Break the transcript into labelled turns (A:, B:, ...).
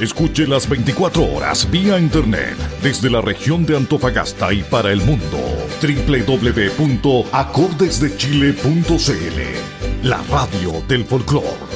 A: Escuche las 24 horas vía internet desde la región de Antofagasta y para el mundo. www.acordesdechile.cl. La radio del folclore.